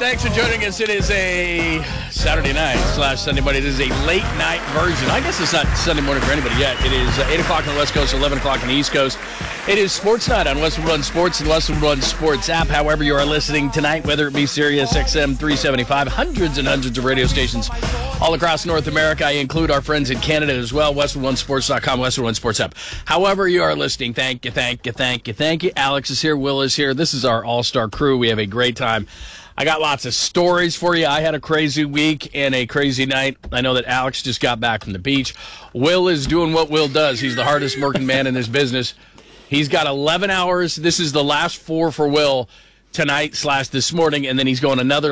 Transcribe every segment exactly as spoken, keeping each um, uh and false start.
Thanks for joining us. It is a Saturday night slash Sunday morning. It is a late night version. I guess it's not Sunday morning for anybody yet. It is uh, eight o'clock on the West Coast, eleven o'clock on the East Coast. It is Sports Night on Westwood One Sports and Westwood One Sports app. However you are listening tonight, whether it be Sirius X M three seventy-five, hundreds and hundreds of radio stations all across North America. I include our friends in Canada as well, westwood one sports dot com, Westwood One Sports app. However you are listening, thank you, thank you, thank you, thank you. Alex is here, Will is here. This is our all-star crew. We have a great time. I got lots of stories for you. I had a crazy week and a crazy night. I know that Alex just got back from the beach. Will is doing what Will does. He's the hardest working man in this business. He's got eleven hours. This is the last four for Will tonight slash this morning, and then he's going another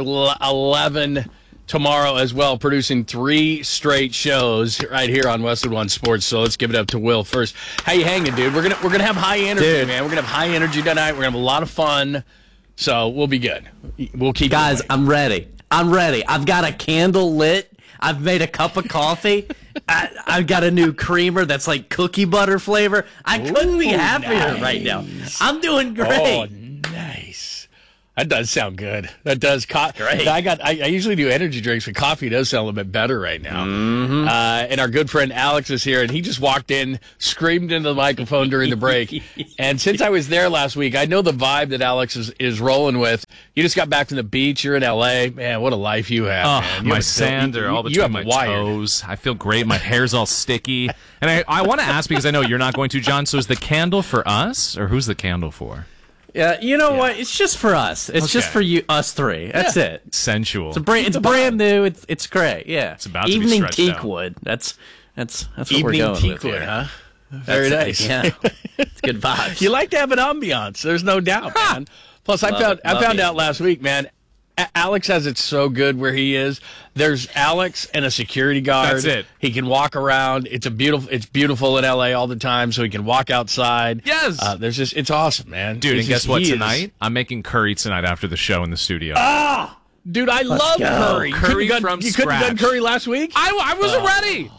eleven tomorrow as well, producing three straight shows right here on Westwood One Sports. So let's give it up to Will first. How you hanging, dude? We're gonna we're gonna have high energy, dude. man. We're gonna have high energy tonight. We're gonna have a lot of fun. So we'll be good. We'll keep Guys, I'm ready. I'm ready. I've got a candle lit. I've made a cup of coffee. I, I've got a new creamer that's like cookie butter flavor. I couldn't Ooh, be happier nice. right now. I'm doing great. Oh, nice. That does sound good. That does. Co- Great. I got. I, I usually do energy drinks, but coffee does sound a little bit better right now. Mm-hmm. Uh, and our good friend Alex is here, and he just walked in, screamed into the microphone during the break. And since I was there last week, I know the vibe that Alex is, is rolling with. You just got back from the beach. You're in L A. Man, what a life you have. Oh, man. You my have sand you, are all you between have my wired. toes. I feel great. My hair's all sticky. And I, I want to ask, because I know you're not going to, John, so is the candle for us, or who's the candle for? Yeah, you know Yeah. what? It's just for us. It's Okay. just for you, us three. That's Yeah. it. Sensual. It's a brand. It's brand new. It's it's great. Yeah. It's about to be Evening stretched out. teakwood. That's that's that's what Evening we're going with teakwood, here. huh? Very That's nice. it, Yeah, it's good vibes. You like to have an ambiance. There's no doubt, man. Plus, I Love found it, I love found it. out last week, man. A- Alex has it so good where he is. There's Alex and a security guard. That's it. He can walk around. It's a beautiful. It's beautiful in L A all the time, so he can walk outside. Yes. Uh, there's just. It's awesome, man. Dude, It's and guess just- what? he is- Tonight, I'm making curry tonight after the show in the studio. Ah, dude, I love go. curry. You Curry couldn't done- from You couldn't have done scratch. curry last week. I, I wasn't ready.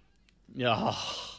Yeah.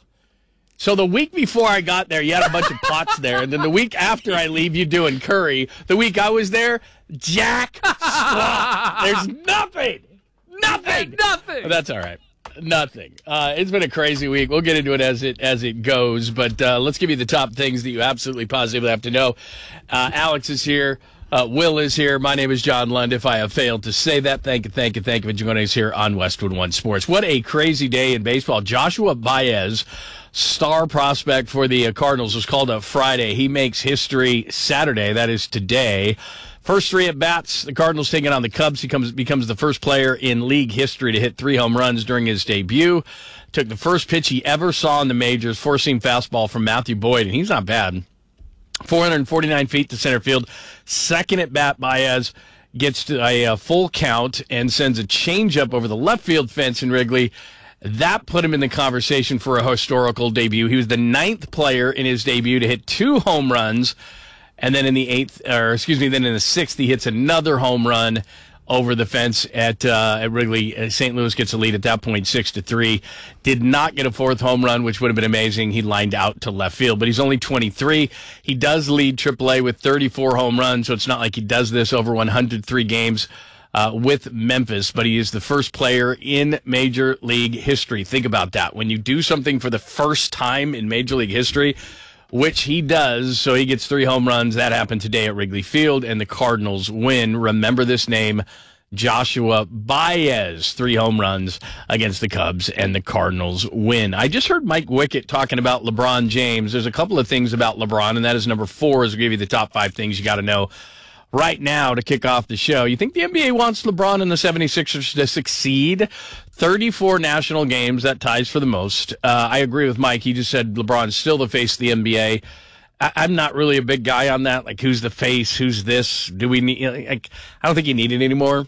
So the week before I got there, you had a bunch of pots there, and then the week after I leave, you doing curry. The week I was there, jack squat. There's nothing, nothing, Nothing. But that's all right. Nothing. Uh, it's been a crazy week. We'll get into it as it as it goes, but uh, let's give you the top things that you absolutely positively have to know. Uh, Alex is here. Uh, Will is here. My name is John Lund. If I have failed to say that, thank you, thank you, thank you for joining us here on Westwood One Sports. What a crazy day in baseball. Joshua Baez, star prospect for the uh, Cardinals, was called up Friday. He makes history Saturday. That is today. First three at-bats, the Cardinals taking on the Cubs. He comes, becomes the first player in league history to hit three home runs during his debut. Took the first pitch he ever saw in the majors, four-seam fastball from Matthew Boyd, and he's not bad. four hundred forty-nine feet to center field. Second at bat, Baez gets to a, a full count and sends a changeup over the left field fence in Wrigley. That put him in the conversation for a historical debut. He was the ninth player in his debut to hit two home runs, and then in the eighth, or excuse me, then in the sixth, he hits another home run over the fence at uh, at Wrigley. Saint Louis gets a lead at that point, six to three. Did not get a fourth home run, which would have been amazing. He lined out to left field, but he's only twenty-three. He does lead triple A with thirty-four home runs, so it's not like he does this over one hundred three games uh, with Memphis. But he is the first player in Major League history. Think about that. When you do something for the first time in Major League history, which he does, so he gets three home runs. That happened today at Wrigley Field, and the Cardinals win. Remember this name, Joshua Baez, three home runs against the Cubs, and the Cardinals win. I just heard Mike Wickett talking about LeBron James. There's a couple of things about LeBron, and that is number four, is we'll give you the top five things you got to know right now to kick off the show. You think the N B A wants LeBron and the seventy-sixers to succeed? thirty-four national games, that ties for the most. Uh, I agree with Mike. He just said LeBron's still the face of the N B A. I, I'm not really a big guy on that. Like, who's the face? Who's this? Do we need? Like, I don't think you need it anymore.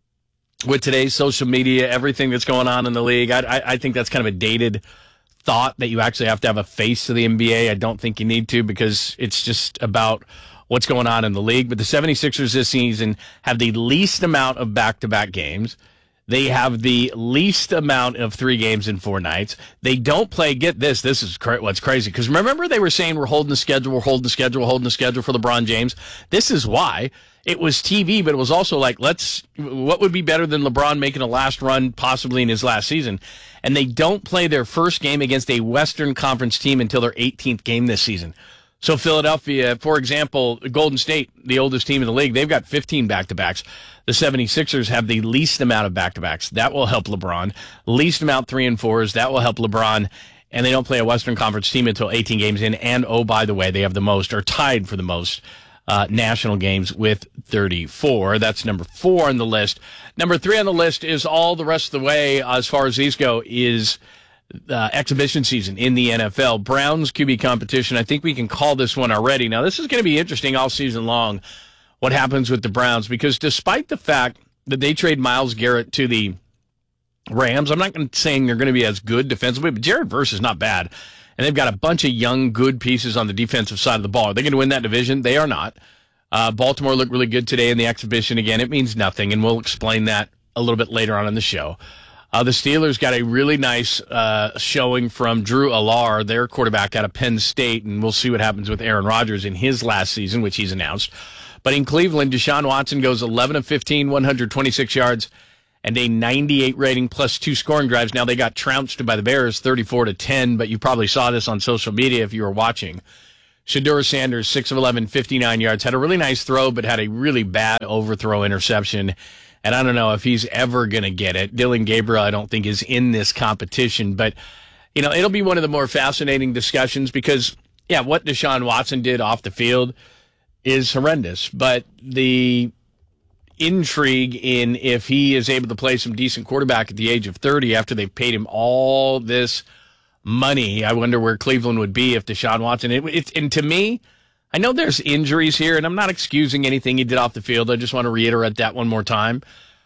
With today's social media, everything that's going on in the league, I, I, I think that's kind of a dated thought that you actually have to have a face to the N B A. I don't think you need to, because it's just about what's going on in the league. But the seventy-sixers this season have the least amount of back-to-back games. They have the least amount of three games in four nights. They don't play, get this, this is cra- what's crazy. Because remember they were saying we're holding the schedule, we're holding the schedule, we're holding the schedule for LeBron James. This is why. it was T V, but it was also like, let's, what would be better than LeBron making a last run possibly in his last season? And they don't play their first game against a Western Conference team until their eighteenth game this season. So Philadelphia, for example, Golden State, the oldest team in the league, they've got fifteen back-to-backs. The seventy-sixers have the least amount of back-to-backs. That will help LeBron. Least amount three and fours. That will help LeBron. And they don't play a Western Conference team until eighteen games in. And, oh, by the way, they have the most, or tied for the most, uh, national games with thirty-four. That's number four on the list. Number three on the list is all the rest of the way, as far as these go, is uh, exhibition season in the N F L. Browns Q B competition. I think we can call this one already. Now, this is going to be interesting all season long, what happens with the Browns, because despite the fact that they trade Myles Garrett to the Rams, I'm not saying they're going to be as good defensively, but Jared Verse is not bad. And they've got a bunch of young, good pieces on the defensive side of the ball. Are they going to win that division? They are not. Uh, Baltimore looked really good today in the exhibition. Again, it means nothing, and we'll explain that a little bit later on in the show. Uh, the Steelers got a really nice uh, showing from Drew Allar, their quarterback out of Penn State, and we'll see what happens with Aaron Rodgers in his last season, which he's announced. But in Cleveland, Deshaun Watson goes eleven of fifteen, one hundred twenty-six yards, and a ninety-eight rating plus two scoring drives. Now, they got trounced by the Bears thirty-four to ten, but you probably saw this on social media if you were watching. Shedeur Sanders, six of eleven, fifty-nine yards, had a really nice throw, but had a really bad overthrow interception. And I don't know if he's ever going to get it. Dylan Gabriel, I don't think, is in this competition. But, you know, it'll be one of the more fascinating discussions because, yeah, what Deshaun Watson did off the field is horrendous. But the intrigue in if he is able to play some decent quarterback at the age of thirty after they've paid him all this money, I wonder where Cleveland would be if Deshaun Watson. It, it, and to me, I know there's injuries here, and I'm not excusing anything he did off the field. I just want to reiterate that one more time.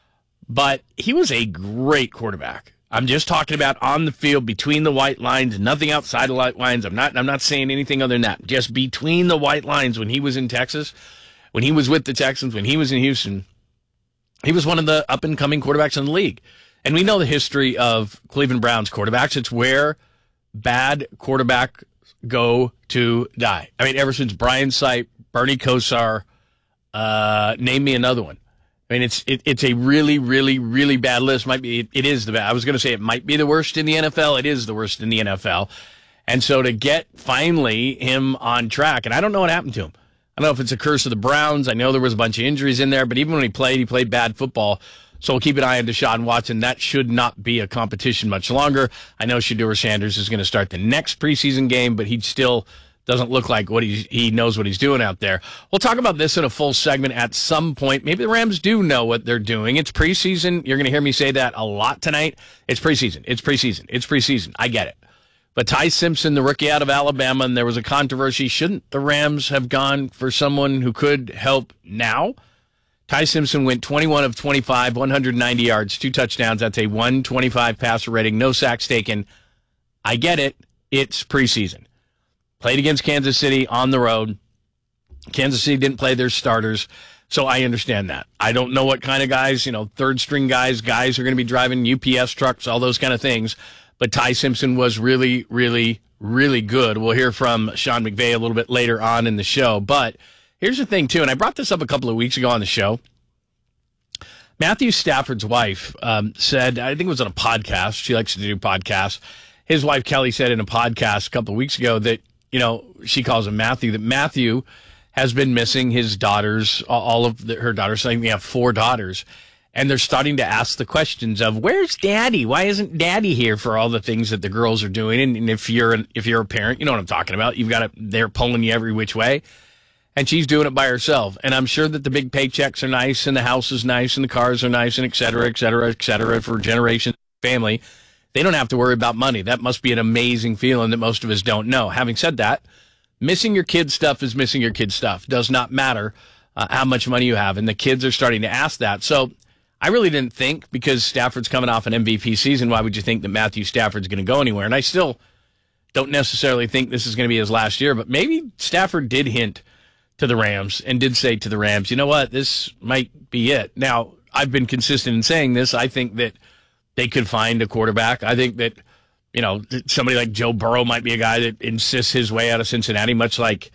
But he was a great quarterback. I'm just talking about on the field, between the white lines, nothing outside the white lines. I'm not I'm not saying anything other than that. Just between the white lines when he was in Texas, when he was with the Texans, when he was in Houston, he was one of the up-and-coming quarterbacks in the league. And we know the history of Cleveland Browns quarterbacks. It's where bad quarterback go to die. I mean, ever since Brian Sipe, Bernie Kosar, uh, name me another one. I mean, it's it, it's a really, really, really bad list. Might be it, it is the bad. I was going to say it might be the worst in the N F L. It is the worst in the N F L. And so to get finally him on track, and I don't know what happened to him. I don't know if it's a curse of the Browns. I know there was a bunch of injuries in there, but even when he played, he played bad football. So we'll keep an eye on Deshaun Watson. That should not be a competition much longer. I know Shedeur Sanders is going to start the next preseason game, but he still doesn't look like what he he knows what he's doing out there. We'll talk about this in a full segment at some point. Maybe the Rams do know what they're doing. It's preseason. You're going to hear me say that a lot tonight. It's preseason. It's preseason. It's preseason. I get it. But Ty Simpson, the rookie out of Alabama, and there was a controversy. Shouldn't the Rams have gone for someone who could help now? Ty Simpson went twenty-one of twenty-five, one hundred ninety yards, two touchdowns. That's a one twenty-five passer rating, no sacks taken. I get it. It's preseason. Played against Kansas City on the road. Kansas City didn't play their starters, so I understand that. I don't know what kind of guys, you know, third-string guys, guys who are going to be driving U P S trucks, all those kind of things. But Ty Simpson was really, really, really good. We'll hear from Sean McVay a little bit later on in the show. But here's the thing, too, and I brought this up a couple of weeks ago on the show. Matthew Stafford's wife um, said, I think it was on a podcast. She likes to do podcasts. His wife, Kelly, said in a podcast a couple of weeks ago that, you know, she calls him Matthew, that Matthew has been missing his daughters, all of the, her daughters. I think we have four daughters. And they're starting to ask the questions of, where's Daddy? Why isn't Daddy here for all the things that the girls are doing? And, and if you're an, if you're a parent, you know what I'm talking about. You've got it, they're pulling you every which way. And she's doing it by herself. And I'm sure that the big paychecks are nice, and the house is nice, and the cars are nice, and et cetera, et cetera, et cetera, for generations of family. They don't have to worry about money. That must be an amazing feeling that most of us don't know. Having said that, missing your kid's stuff is missing your kid's stuff. Does not matter uh, how much money you have. And the kids are starting to ask that. So I really didn't think, because Stafford's coming off an M V P season, why would you think that Matthew Stafford's going to go anywhere? And I still don't necessarily think this is going to be his last year, but maybe Stafford did hint to the Rams and did say to the Rams, you know what, this might be it. Now, I've been consistent in saying this. I think that they could find a quarterback. I think that, you know, somebody like Joe Burrow might be a guy that insists his way out of Cincinnati, much like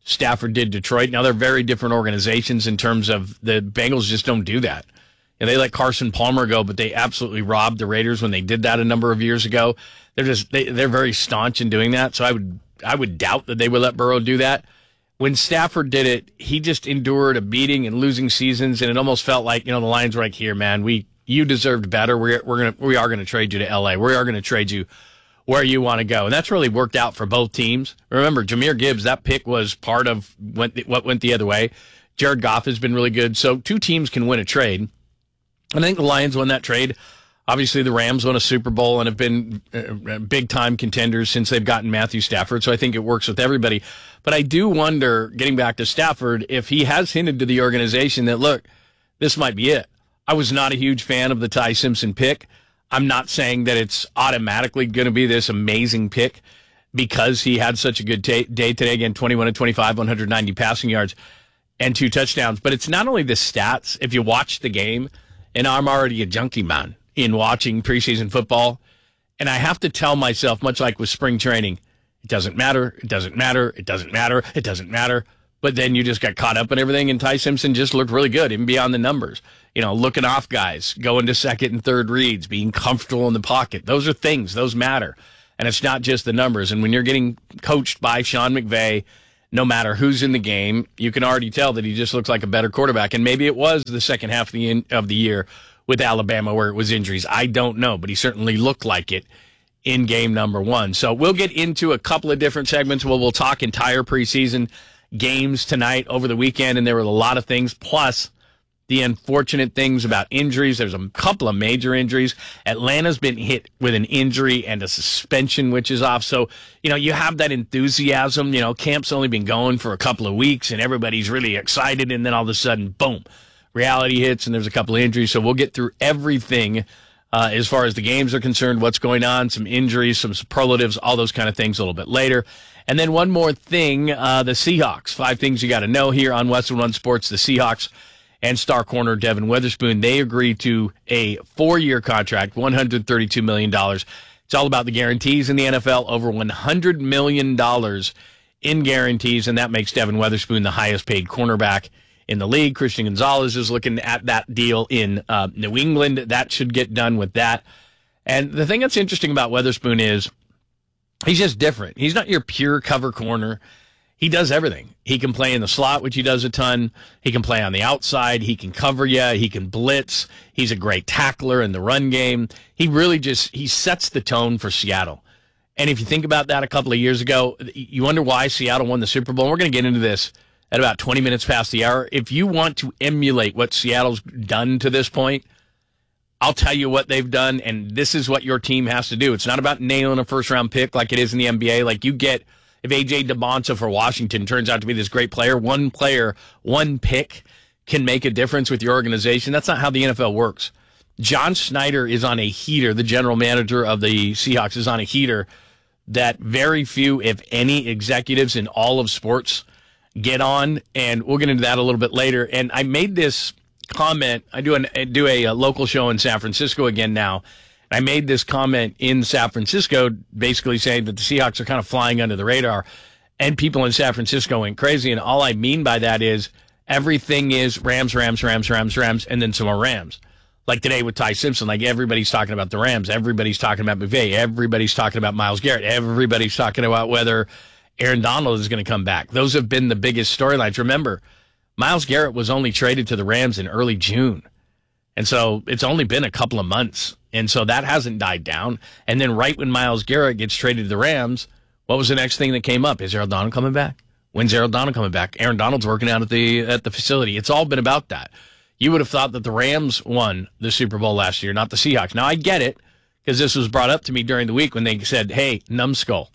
Stafford did Detroit. Now, they're very different organizations in terms of the Bengals just don't do that. And they let Carson Palmer go, but they absolutely robbed the Raiders when they did that a number of years ago. They're just they, they're very staunch in doing that. So I would I would doubt that they would let Burrow do that. When Stafford did it, he just endured a beating and losing seasons, and it almost felt like, you know, the Lions were like, "Here, man, we you deserved better. We're we're gonna we are gonna trade you to L A. We are gonna trade you where you want to go," and that's really worked out for both teams. Remember, Jahmyr Gibbs, that pick was part of went, what went the other way. Jared Goff has been really good, so two teams can win a trade. And I think the Lions won that trade. Obviously, the Rams won a Super Bowl and have been uh, big-time contenders since they've gotten Matthew Stafford, so I think it works with everybody. But I do wonder, getting back to Stafford, if he has hinted to the organization that, look, this might be it. I was not a huge fan of the Ty Simpson pick. I'm not saying that it's automatically going to be this amazing pick because he had such a good t- day today. Again, twenty-one to twenty-five, one hundred ninety passing yards, and two touchdowns. But it's not only the stats. If you watch the game, and I'm already a junkie man in watching preseason football, and I have to tell myself, much like with spring training, it doesn't matter, it doesn't matter, it doesn't matter, it doesn't matter. But then you just got caught up in everything, and Ty Simpson just looked really good, even beyond the numbers. You know, looking off guys, going to second and third reads, being comfortable in the pocket. Those are things. Those matter. And it's not just the numbers. And when you're getting coached by Sean McVay, no matter who's in the game, you can already tell that he just looks like a better quarterback. And maybe it was the second half of the, in, of the year with Alabama where it was injuries. I don't know, but he certainly looked like it in game number one. So we'll get into a couple of different segments where we'll talk entire preseason games tonight over the weekend, and there were a lot of things, plus the unfortunate things about injuries. There's a couple of major injuries. Atlanta's been hit with an injury and a suspension, which is off. So, you know, you have that enthusiasm. You know, camp's only been going for a couple of weeks, and everybody's really excited, and then all of a sudden, boom, reality hits, and there's a couple of injuries. So we'll get through everything uh, as far as the games are concerned, what's going on, some injuries, some superlatives, all those kind of things a little bit later. And then one more thing, uh, the Seahawks. Five things you got to know here on Westwood One Sports. The Seahawks and star corner Devin Witherspoon, they agreed to a four-year contract, one hundred thirty-two million dollars. It's all about the guarantees in the N F L, over one hundred million dollars in guarantees, and that makes Devin Witherspoon the highest-paid cornerback in the league. Christian Gonzalez is looking at that deal in uh, New England. That should get done with that. And the thing that's interesting about Witherspoon is he's just different. He's not your pure cover corner. He does everything. He can play in the slot, which he does a ton. He can play on the outside. He can cover you. He can blitz. He's a great tackler in the run game. He really just, he sets the tone for Seattle. And if you think about that a couple of years ago, you wonder why Seattle won the Super Bowl. We're going to get into this at about twenty minutes past the hour. If you want to emulate what Seattle's done to this point, I'll tell you what they've done, and this is what your team has to do. It's not about nailing a first-round pick like it is in the N B A. Like you get, if A J DeBonta for Washington turns out to be this great player, one player, one pick can make a difference with your organization. That's not how the N F L works. John Schneider is on a heater. The general manager of the Seahawks is on a heater that very few, if any, executives in all of sports get on, and we'll get into that a little bit later. And I made this comment. I do, an, I do a, a local show in San Francisco again now. I made this comment in San Francisco basically saying that the Seahawks are kind of flying under the radar, and people in San Francisco went crazy. And all I mean by that is everything is Rams, Rams, Rams, Rams, Rams, and then some more Rams. Like today with Ty Simpson, like everybody's talking about the Rams. Everybody's talking about McVay. Everybody's talking about Myles Garrett. Everybody's talking about whether Aaron Donald is going to come back. Those have been the biggest storylines. Remember, Myles Garrett was only traded to the Rams in early June. And so it's only been a couple of months. And so that hasn't died down. And then right when Myles Garrett gets traded to the Rams, what was the next thing that came up? Is Aaron Donald coming back? When's Aaron Donald coming back? Aaron Donald's working out at the at the facility. It's all been about that. You would have thought that the Rams won the Super Bowl last year, not the Seahawks. Now, I get it, because this was brought up to me during the week when they said, hey, numbskull,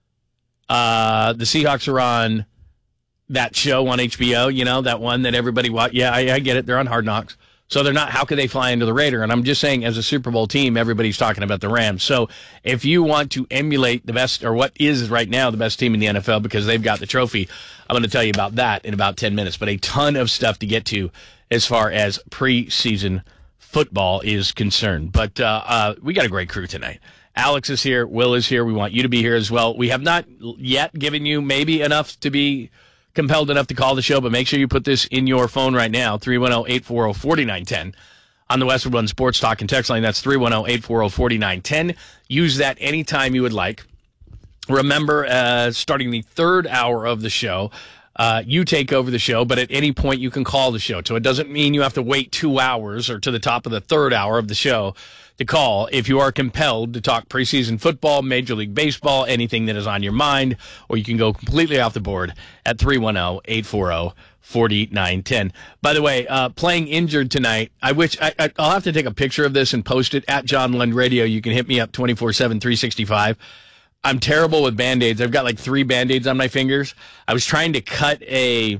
uh, the Seahawks are on that show on H B O, you know, that one that everybody watched. Yeah, I, I get it. They're on Hard Knocks. So they're not, how could they fly into the Raider? And I'm just saying, as a Super Bowl team, everybody's talking about the Rams. So if you want to emulate the best, or what is right now the best team in the N F L because they've got the trophy, I'm going to tell you about that in about ten minutes. But a ton of stuff to get to as far as preseason football is concerned. But uh, uh, we got a great crew tonight. Alex is here. Will is here. We want you to be here as well. We have not yet given you maybe enough to be compelled enough to call the show, but make sure you put this in your phone right now, three one zero, eight four zero, four nine one zero. On the Westwood One Sports Talk and Text line, that's three one zero, eight four zero, four nine one zero. Use that anytime you would like. Remember, uh, starting the third hour of the show, uh, you take over the show, but at any point you can call the show. So it doesn't mean you have to wait two hours or to the top of the third hour of the show to call if you are compelled to talk preseason football, Major League Baseball, anything that is on your mind, or you can go completely off the board at three one zero, eight four zero, four nine one zero. By the way, uh, playing injured tonight, I wish I, I, I'll have to take a picture of this and post it at John Lund Radio. You can hit me up twenty-four seven, three sixty-five. I'm terrible with Band-Aids. I've got like three Band-Aids on my fingers. I was trying to cut a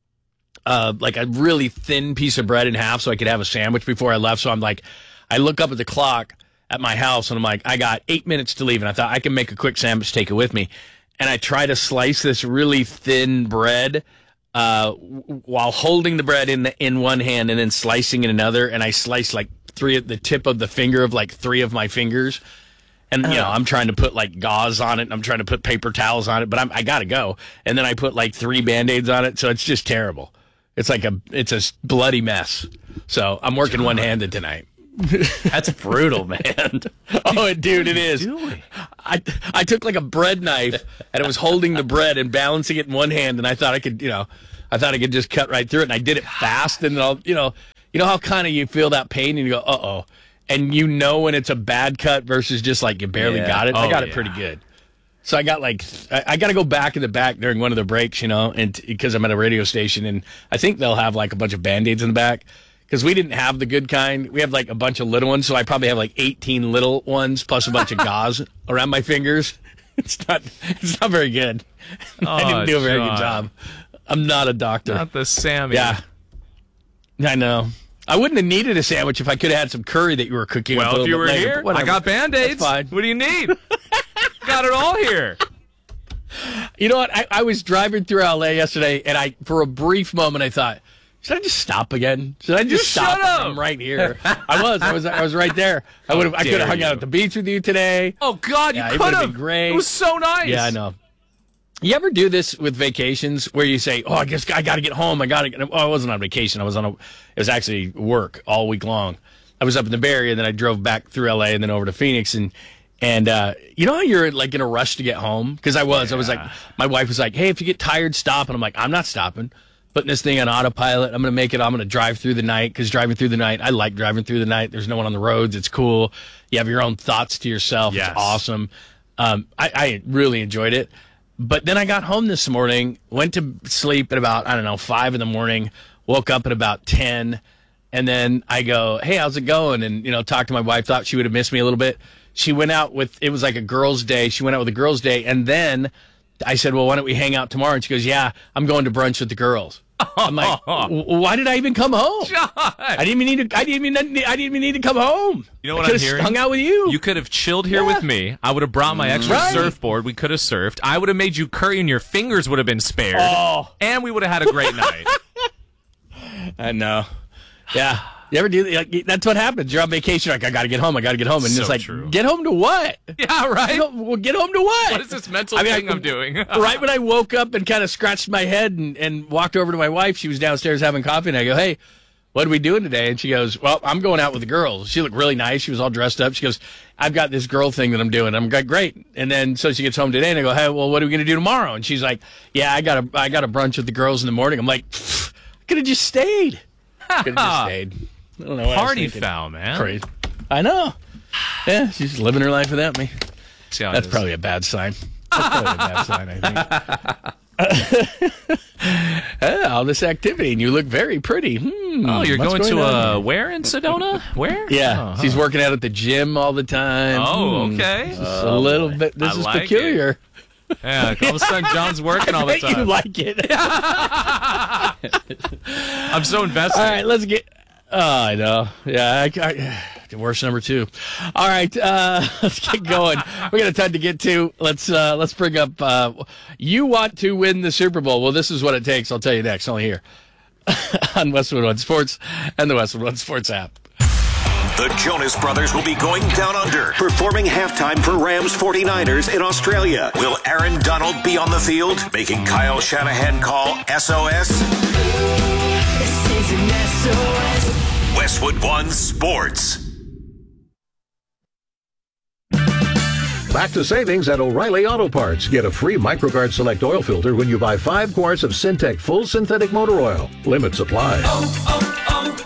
uh, like a really thin piece of bread in half so I could have a sandwich before I left. So I'm like, I look up at the clock at my house and I'm like, I got eight minutes to leave. And I thought I can make a quick sandwich, take it with me. And I try to slice this really thin bread uh, while holding the bread in the, in one hand and then slicing in another. And I slice like three at the tip of the finger of like three of my fingers. And, you know, I'm trying to put, like, gauze on it, and I'm trying to put paper towels on it, but I'm, I got to go. And then I put, like, three Band-Aids on it, so it's just terrible. It's like a it's a bloody mess. So I'm working one-handed tonight. That's brutal, man. Oh, dude, it is. I, I took, like, a bread knife, and I was holding the bread and balancing it in one hand, and I thought I could, you know, I thought I could just cut right through it, and I did it fast, and then I'll, you know, you know how kind of you feel that pain, and you go, uh-oh. And you know when it's a bad cut versus just like you barely Yeah. got it. Oh, I got yeah. it pretty good. So I got like, I, I got to go back in the back during one of the breaks, you know, and because I'm at a radio station and I think they'll have like a bunch of Band-Aids in the back because we didn't have the good kind. We have like a bunch of little ones. So I probably have like eighteen little ones plus a bunch of gauze around my fingers. It's not, it's not very good. I Oh, didn't do a very John. good job. I'm not a doctor. Not the Sammy. Yeah. I know. I wouldn't have needed a sandwich if I could have had some curry that you were cooking. up a Well, if little you bit were later, here, but whatever. I got Band-Aids. That's fine. What do you need? Got it all here. You know what? I, I was driving through L A yesterday, and I, for a brief moment, I thought, should I just stop again? Should I just You stop? shut up. I'm right here. I was. I was. I was right there. I would have. I could dare have hung out you. at the beach with you today. Oh, God, you Yeah, it could would've have. been great. It was so nice. Yeah, I know. You ever do this with vacations where you say, "Oh, I guess I got to get home. I got to." Oh, I wasn't on vacation. I was on a. It was actually work all week long. I was up in the Bay Area, and then I drove back through L A and then over to Phoenix, and and uh, you know how you're like in a rush to get home because I was. I was like, my wife was like, "Hey, if you get tired, stop." And I'm like, "I'm not stopping. Putting this thing on autopilot. I'm gonna make it. I'm gonna drive through the night because driving through the night, I like driving through the night. There's no one on the roads. It's cool. You have your own thoughts to yourself. Yes. It's awesome. Um, I, I really enjoyed it." But then I got home this morning, went to sleep at about, I don't know, five in the morning, woke up at about ten, and then I go, hey, how's it going? And, you know, talked to my wife, thought she would have missed me a little bit. She went out with, it was like a girls' day. She went out with a girls' day, and then I said, well, why don't we hang out tomorrow? And she goes, yeah, I'm going to brunch with the girls. I'm like, "W- why did I even come home? John. I didn't even need to, I didn't even, I didn't even need to come home. You know what I I'm could've hearing? hung out with you. You could have chilled here Yeah. with me. I would have brought my extra Right. surfboard. We could have surfed. I would have made you curry and your fingers would have been spared. Oh. And we would have had a great night. I know. Yeah. You ever do that? Like, that's what happens. You're on vacation. Like, I got to get home. I got to get home. And So it's like, true. get home to what? Yeah, right? You know, well, get home to what? What is this mental I mean, thing I- I'm doing? right when I woke up and kind of scratched my head and, and walked over to my wife, she was downstairs having coffee. And I go, hey, what are we doing today? And she goes, well, I'm going out with the girls. She looked really nice. She was all dressed up. She goes, I've got this girl thing that I'm doing. I'm like, great. And then so she gets home today and I go, hey, well, what are we going to do tomorrow? And she's like, yeah, I got a, I got a brunch with the girls in the morning. I'm like, I could have just stayed. Could have just stayed. I don't know what I was Party thinking. foul, man. Crazy. I know. Yeah, she's living her life without me. See how it That's is. probably a bad sign. That's probably a bad sign, I think. Yeah, all this activity, and you look very pretty. Hmm, Oh, you're what's going, to on uh, here? where in Sedona? Where? Yeah, Oh, she's huh. working out at the gym all the time. Oh, Hmm. okay. Just a little bit. This I is like peculiar. Yeah, all of a sudden John's working all the I bet you time. like it. I'm so invested. All right, let's get. Oh, I know. Yeah, I, I, divorce number two. All right, uh, let's get going. We got a ton to get to. Let's uh, let's bring up. Uh, you want to win the Super Bowl? Well, this is what it takes. I'll tell you next. Only here on Westwood One Sports and the Westwood One Sports app. The Jonas Brothers will be going down under, performing halftime for Rams forty-niners in Australia. Will Aaron Donald be on the field, making Kyle Shanahan call S O S? This is an S O S. Westwood One Sports. Back to savings at O'Reilly Auto Parts. Get a free MicroGuard Select oil filter when you buy five quarts of Syntec Full Synthetic Motor Oil. Limit supply. Oh,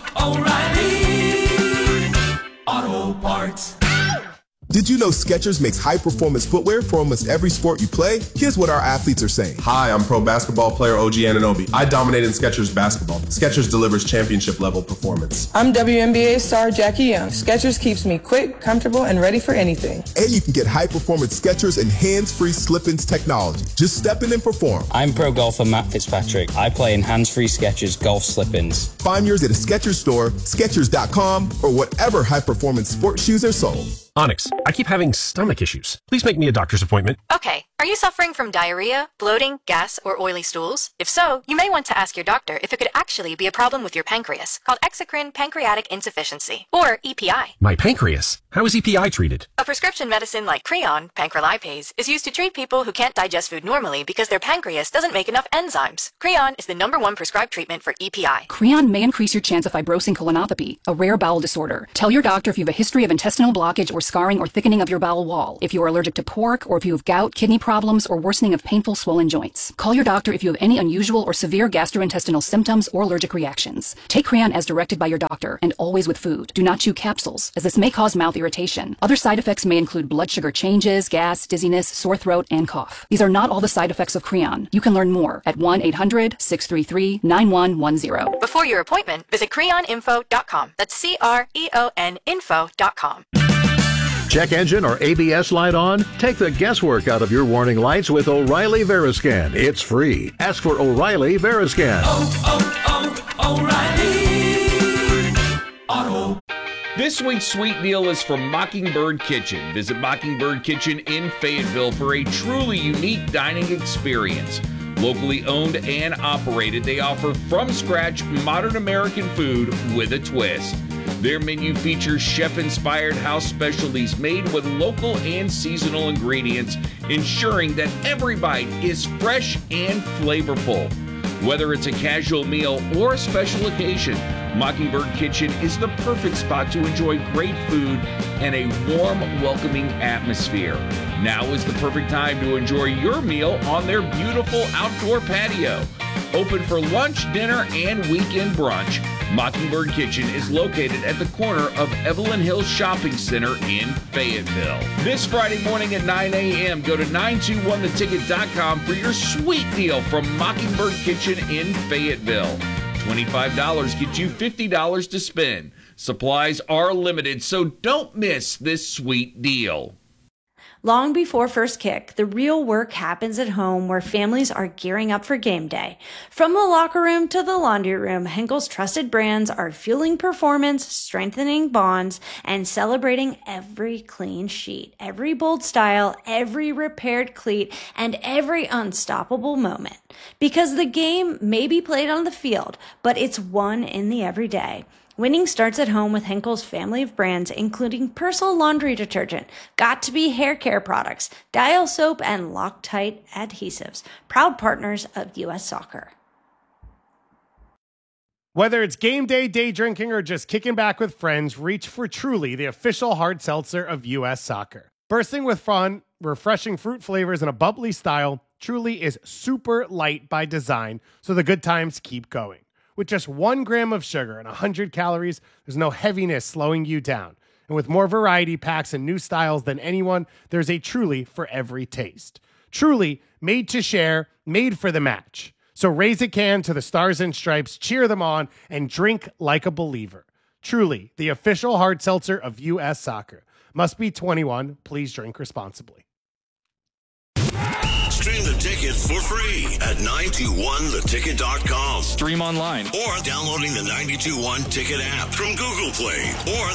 oh, oh, O'Reilly Auto Parts. Did you know Skechers makes high-performance footwear for almost every sport you play? Here's what our athletes are saying. Hi, I'm pro basketball player O G Anunoby. I dominate in Skechers basketball. Skechers delivers championship-level performance. I'm W N B A star Jackie Young. Skechers keeps me quick, comfortable, and ready for anything. And you can get high-performance Skechers and hands-free slip-ins technology. Just step in and perform. I'm pro golfer Matt Fitzpatrick. I play in hands-free Skechers golf slip-ins. Find yours at a Skechers store, Skechers dot com, or whatever high-performance sports shoes are sold. Onyx, I keep having stomach issues. Please make me a doctor's appointment. Okay. Are you suffering from diarrhea, bloating, gas, or oily stools? If so, you may want to ask your doctor if it could actually be a problem with your pancreas, called exocrine pancreatic insufficiency, or E P I. My pancreas? How is E P I treated? A prescription medicine like Creon, pancrelipase, is used to treat people who can't digest food normally because their pancreas doesn't make enough enzymes. Creon is the number one prescribed treatment for E P I. Creon may increase your chance of fibrosing colonopathy, a rare bowel disorder. Tell your doctor if you have a history of intestinal blockage or scarring or thickening of your bowel wall, if you are allergic to pork, or if you have gout, kidney problems, or worsening of painful swollen joints. Call your doctor if you have any unusual or severe gastrointestinal symptoms or allergic reactions. Take Creon as directed by your doctor, and always with food. Do not chew capsules, as this may cause mouth irritation. Other side effects may include blood sugar changes, gas, dizziness, sore throat, and cough. These are not all the side effects of Creon. You can learn more at one eight hundred, six three three, nine one one zero. Before your appointment, visit creon info dot com. That's C R E O N info dot com. Check engine or A B S light on? Take the guesswork out of your warning lights with O'Reilly Veriscan. It's free. Ask for O'Reilly Veriscan. Oh, oh, oh, O'Reilly Auto. This week's sweet deal is from Mockingbird Kitchen. Visit Mockingbird Kitchen in Fayetteville for a truly unique dining experience. Locally owned and operated, they offer from-scratch modern American food with a twist. Their menu features chef-inspired house specialties made with local and seasonal ingredients, ensuring that every bite is fresh and flavorful. Whether it's a casual meal or a special occasion, Mockingbird Kitchen is the perfect spot to enjoy great food and a warm, welcoming atmosphere. Now is the perfect time to enjoy your meal on their beautiful outdoor patio. Open for lunch, dinner, and weekend brunch, Mockingbird Kitchen is located at the corner of Evelyn Hills Shopping Center in Fayetteville. This Friday morning at nine a.m., go to nine two one the ticket dot com for your sweet deal from Mockingbird Kitchen in Fayetteville. twenty-five dollars gets you fifty dollars to spend. Supplies are limited, so don't miss this sweet deal. Long before first kick, the real work happens at home where families are gearing up for game day. From the locker room to the laundry room, Henkel's trusted brands are fueling performance, strengthening bonds, and celebrating every clean sheet, every bold style, every repaired cleat, and every unstoppable moment. Because the game may be played on the field, but it's won in the everyday. Winning starts at home with Henkel's family of brands, including Persil laundry detergent, Got to Be hair care products, Dial soap, and Loctite adhesives. Proud partners of U S Soccer. Whether it's game day, day drinking, or just kicking back with friends, reach for Truly, the official hard seltzer of U S Soccer. Bursting with fun, refreshing fruit flavors, and a bubbly style, Truly is super light by design, so the good times keep going. With just one gram of sugar and one hundred calories, there's no heaviness slowing you down. And with more variety packs and new styles than anyone, there's a Truly for every taste. Truly, made to share, made for the match. So raise a can to the Stars and Stripes, cheer them on, and drink like a believer. Truly, the official hard seltzer of U S Soccer. Must be twenty-one. Please drink responsibly. Stream the ticket for free at nine two one the ticket dot com. Stream online. Or downloading the nine two one Ticket app from Google Play or